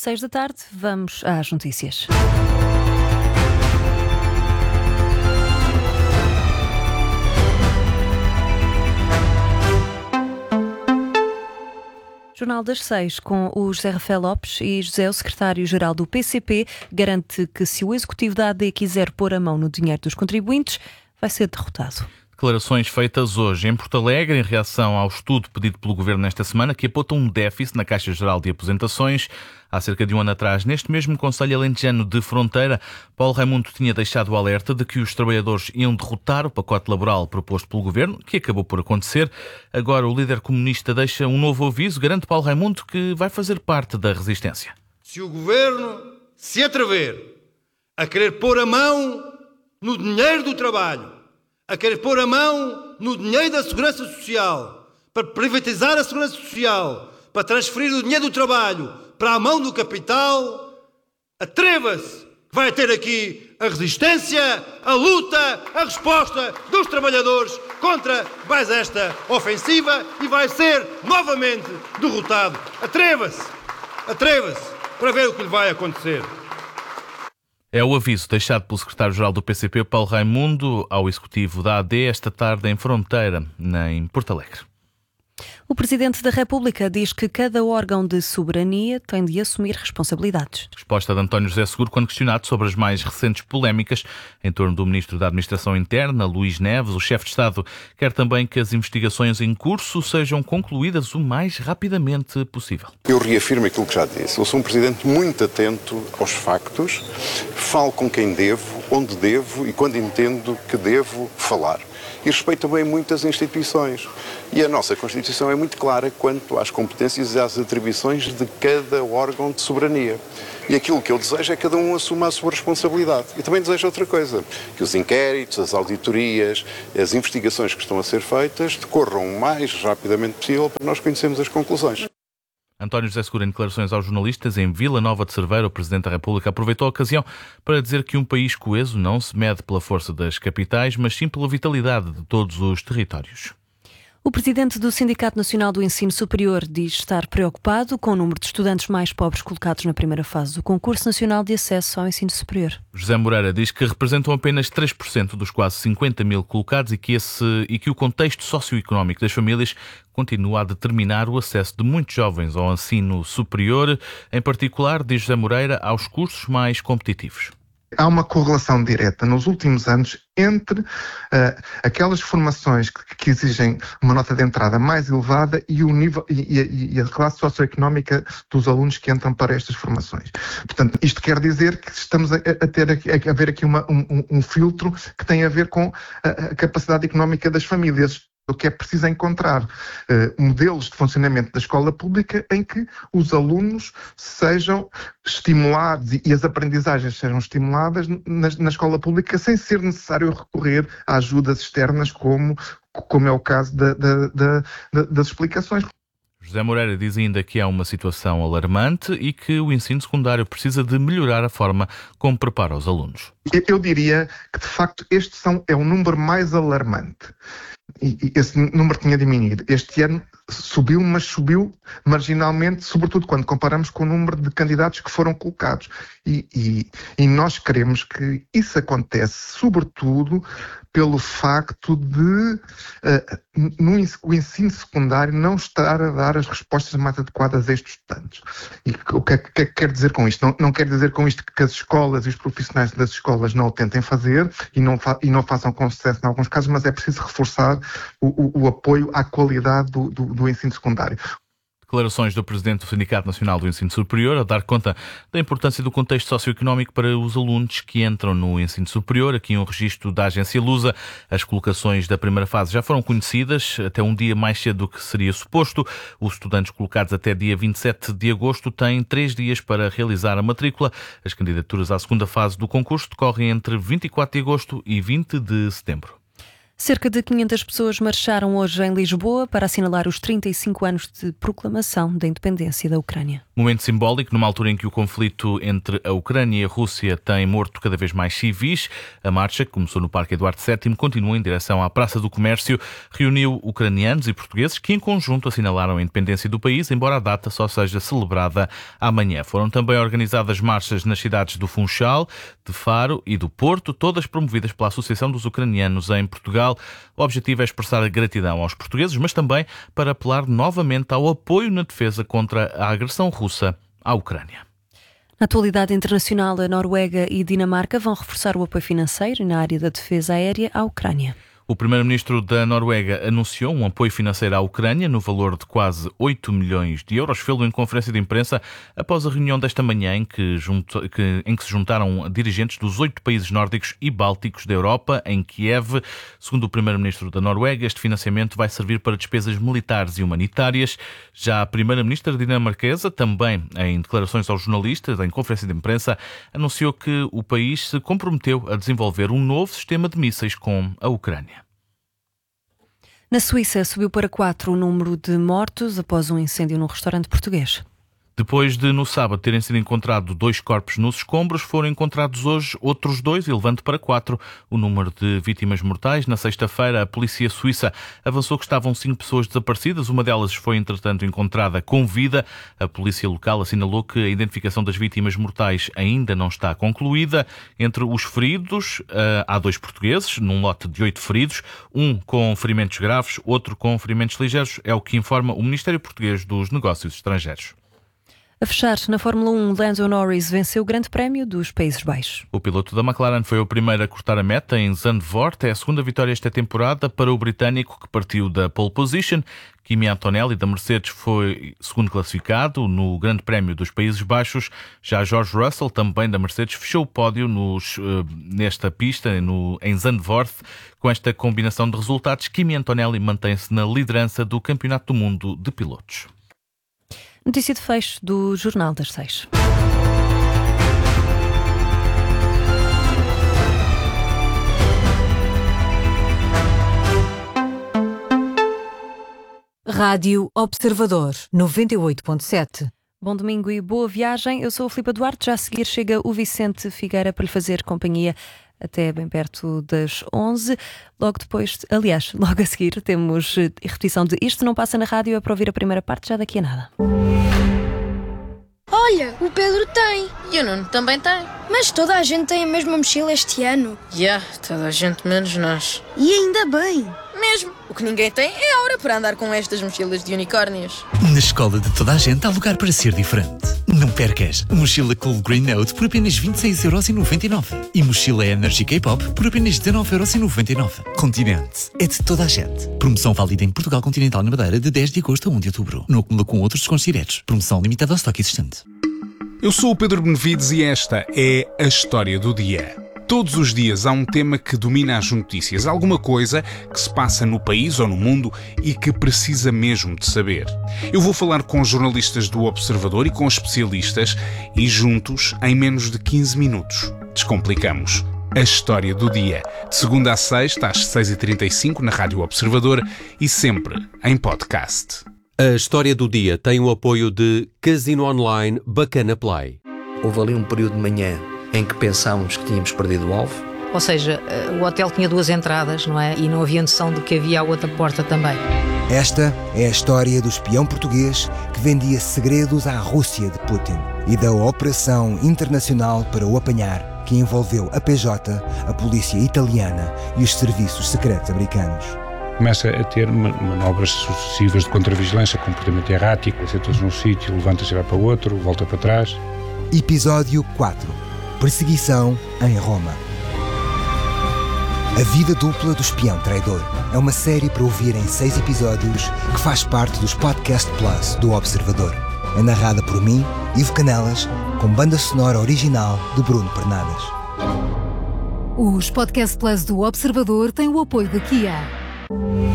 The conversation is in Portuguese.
6 da tarde, vamos às notícias. Jornal das 6, com o José Rafael Lopes e José, o secretário-geral do PCP, garante que se o executivo da AD quiser pôr a mão no dinheiro dos contribuintes, vai ser derrotado. Declarações feitas hoje em Porto Alegre em reação ao estudo pedido pelo Governo nesta semana que aponta um déficit na Caixa Geral de Aposentações. Há cerca de um ano atrás, neste mesmo concelho alentejano de Fronteira, Paulo Raimundo tinha deixado o alerta de que os trabalhadores iam derrotar o pacote laboral proposto pelo Governo, que acabou por acontecer. Agora o líder comunista deixa um novo aviso, garante Paulo Raimundo que vai fazer parte da resistência. Se o Governo se atrever a querer pôr a mão no dinheiro do trabalho, a querer pôr a mão no dinheiro da Segurança Social, para privatizar a Segurança Social, para transferir o dinheiro do trabalho para a mão do capital, atreva-se, que vai ter aqui a resistência, a luta, a resposta dos trabalhadores contra mais esta ofensiva e vai ser novamente derrotado. Atreva-se para ver o que lhe vai acontecer. É o aviso deixado pelo secretário-geral do PCP, Paulo Raimundo, ao executivo da AD esta tarde em Fronteira, em Porto Alegre. O Presidente da República diz que cada órgão de soberania tem de assumir responsabilidades. Resposta de António José Seguro quando questionado sobre as mais recentes polémicas em torno do Ministro da Administração Interna, Luís Neves. O chefe de Estado quer também que as investigações em curso sejam concluídas o mais rapidamente possível. Eu reafirmo aquilo que já disse. Eu sou um Presidente muito atento aos factos, falo com quem devo, onde devo e quando entendo que devo falar. E respeito bem muitas instituições. E a nossa Constituição é muito clara quanto às competências e às atribuições de cada órgão de soberania. E aquilo que eu desejo é que cada um assuma a sua responsabilidade. E também desejo outra coisa, que os inquéritos, as auditorias, as investigações que estão a ser feitas decorram o mais rapidamente possível para nós conhecermos as conclusões. António José Seguro, em declarações aos jornalistas em Vila Nova de Cerveira, o Presidente da República aproveitou a ocasião para dizer que um país coeso não se mede pela força das capitais, mas sim pela vitalidade de todos os territórios. O presidente do Sindicato Nacional do Ensino Superior diz estar preocupado com o número de estudantes mais pobres colocados na primeira fase do Concurso Nacional de Acesso ao Ensino Superior. José Moreira diz que representam apenas 3% dos quase 50 mil colocados e que o contexto socioeconómico das famílias continua a determinar o acesso de muitos jovens ao ensino superior, em particular, diz José Moreira, aos cursos mais competitivos. Há uma correlação direta nos últimos anos entre aquelas formações que exigem uma nota de entrada mais elevada e o nível e a classe socioeconómica dos alunos que entram para estas formações. Portanto, isto quer dizer que estamos a ver aqui um filtro que tem a ver com a capacidade económica das famílias. O que é preciso encontrar modelos de funcionamento da escola pública em que os alunos sejam estimulados e as aprendizagens sejam estimuladas na escola pública sem ser necessário recorrer a ajudas externas como é o caso das explicações. José Moreira diz ainda que há uma situação alarmante e que o ensino secundário precisa de melhorar a forma como prepara os alunos. Eu diria que, de facto, este é o número mais alarmante. E esse número tinha diminuído. Este ano subiu, mas subiu marginalmente, sobretudo quando comparamos com o número de candidatos que foram colocados. E nós queremos que isso acontece, sobretudo pelo facto de o ensino secundário não estar a dar as respostas mais adequadas a estes estudantes. E o que é que quer dizer com isto? Não quer dizer com isto que as escolas e os profissionais das escolas não o tentem fazer e não façam com sucesso em alguns casos, mas é preciso reforçar o apoio à qualidade do ensino secundário. Declarações do Presidente do Sindicato Nacional do Ensino Superior a dar conta da importância do contexto socioeconómico para os alunos que entram no ensino superior. Aqui um registro da agência Lusa. As colocações da primeira fase já foram conhecidas até um dia mais cedo do que seria suposto. Os estudantes colocados até dia 27 de agosto têm 3 dias para realizar a matrícula. As candidaturas à segunda fase do concurso decorrem entre 24 de agosto e 20 de setembro. Cerca de 500 pessoas marcharam hoje em Lisboa para assinalar os 35 anos de proclamação da independência da Ucrânia. Momento simbólico, numa altura em que o conflito entre a Ucrânia e a Rússia tem morto cada vez mais civis. A marcha, que começou no Parque Eduardo VII, continua em direção à Praça do Comércio, reuniu ucranianos e portugueses que em conjunto assinalaram a independência do país, embora a data só seja celebrada amanhã. Foram também organizadas marchas nas cidades do Funchal, de Faro e do Porto, todas promovidas pela Associação dos Ucranianos em Portugal. O objetivo é expressar a gratidão aos portugueses, mas também para apelar novamente ao apoio na defesa contra a agressão russa à Ucrânia. Na atualidade internacional, a Noruega e Dinamarca vão reforçar o apoio financeiro na área da defesa aérea à Ucrânia. O primeiro-ministro da Noruega anunciou um apoio financeiro à Ucrânia no valor de quase 8 milhões de euros. Fê-lo em conferência de imprensa após a reunião desta manhã em que se juntaram dirigentes dos 8 países nórdicos e bálticos da Europa, em Kiev. Segundo o primeiro-ministro da Noruega, este financiamento vai servir para despesas militares e humanitárias. Já a primeira-ministra dinamarquesa, também em declarações aos jornalistas, em conferência de imprensa, anunciou que o país se comprometeu a desenvolver um novo sistema de mísseis com a Ucrânia. Na Suíça, subiu para 4 o número de mortos após um incêndio num restaurante português. Depois de, no sábado, terem sido encontrados 2 corpos nos escombros, foram encontrados hoje outros 2, elevando para 4 o número de vítimas mortais. Na sexta-feira, a polícia suíça avançou que estavam 5 pessoas desaparecidas. Uma delas foi, entretanto, encontrada com vida. A polícia local assinalou que a identificação das vítimas mortais ainda não está concluída. Entre os feridos, há 2 portugueses, num lote de 8 feridos, um com ferimentos graves, outro com ferimentos ligeiros. É o que informa o Ministério Português dos Negócios Estrangeiros. A fechar, na Fórmula 1, Lando Norris venceu o Grande Prémio dos Países Baixos. O piloto da McLaren foi o primeiro a cortar a meta em Zandvoort. É a segunda vitória esta temporada para o britânico, que partiu da pole position. Kimi Antonelli da Mercedes foi segundo classificado no Grande Prémio dos Países Baixos. Já George Russell, também da Mercedes, fechou o pódio nesta pista, em Zandvoort. Com esta combinação de resultados, Kimi Antonelli mantém-se na liderança do Campeonato do Mundo de Pilotos. Notícia de fecho do Jornal das 6. Rádio Observador 98.7. Bom domingo e boa viagem. Eu sou a Filipa Duarte. Já a seguir chega o Vicente Figueira para lhe fazer companhia até bem perto das 11. Logo a seguir temos repetição de Isto Não Passa na Rádio. É para ouvir a primeira parte já daqui a nada. Olha, o Pedro tem. E o Nuno também tem. Mas toda a gente tem a mesma mochila este ano. Toda a gente menos nós. E ainda bem. Mesmo. O que ninguém tem é a hora para andar com estas mochilas de unicórnios. Na escola de toda a gente há lugar para ser diferente. Não percas. Mochila Cool Green Note por apenas 26,99€. E mochila Energy K-Pop por apenas 19,99€. Continente. É de toda a gente. Promoção válida em Portugal Continental na Madeira de 10 de agosto a 1 de outubro. No acúmulo com outros descontos diretos. Promoção limitada ao estoque existente. Eu sou o Pedro Benevides e esta é a História do Dia. Todos os dias há um tema que domina as notícias, alguma coisa que se passa no país ou no mundo e que precisa mesmo de saber. Eu vou falar com jornalistas do Observador e com especialistas e juntos, em menos de 15 minutos, descomplicamos a História do Dia. De segunda a sexta, às 6h35 na Rádio Observador e sempre em podcast. A História do Dia tem o apoio de Casino Online Bacana Play. Houve ali um período de manhã em que pensámos que tínhamos perdido o alvo. Ou seja, o hotel tinha 2 entradas, não é? E não havia noção de que havia a outra porta também. Esta é a história do espião português que vendia segredos à Rússia de Putin e da operação internacional para o apanhar, que envolveu a PJ, a polícia italiana e os serviços secretos americanos. Começa a ter manobras sucessivas de contravigilância, comportamento errático, senta-se num sítio, levanta-se e vai para o outro, volta para trás. Episódio 4. Perseguição em Roma. A vida dupla do espião traidor é uma série para ouvir em 6 episódios que faz parte dos Podcast Plus do Observador. É narrada por mim, Ivo Canelas, com banda sonora original de Bruno Pernadas. Os Podcast Plus do Observador têm o apoio da Kia.